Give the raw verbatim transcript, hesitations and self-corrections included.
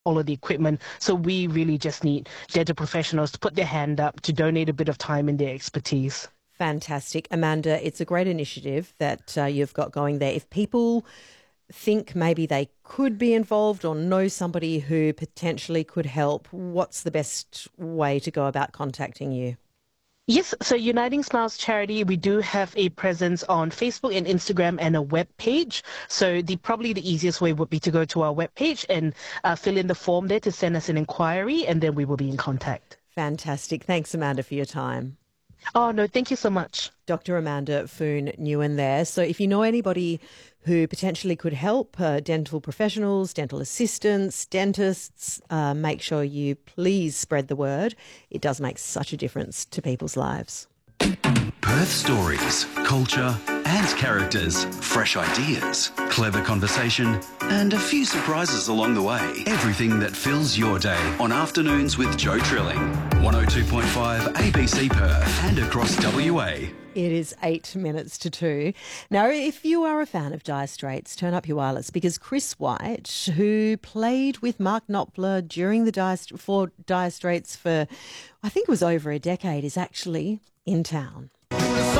all of the equipment. So we really just need dental professionals to put their hand up, to donate a bit of time and their expertise. Fantastic. Amanda, it's a great initiative that uh, you've got going there. If people think maybe they could be involved or know somebody who potentially could help, what's the best way to go about contacting you? Yes, so Uniting Smiles Charity, we do have a presence on Facebook and Instagram and a web page. So the probably the easiest way would be to go to our web page and uh, fill in the form there to send us an inquiry, and then we will be in contact. Fantastic. Thanks, Amanda, for your time. Oh, no, thank you so much. Doctor Amanda Foon Nguyen there. So if you know anybody who potentially could help, uh, dental professionals, dental assistants, dentists, uh, make sure you please spread the word. It does make such a difference to people's lives. Perth stories, culture and characters, fresh ideas, clever conversation and a few surprises along the way. Everything that fills your day on Afternoons with Joe Trilling. one oh two point five A B C Perth and across W A. It is eight minutes to two. Now, if you are a fan of Dire Straits, turn up your wireless because Chris White, who played with Mark Knopfler during the Dire, for Dire Straits for, I think it was over a decade, is actually in town.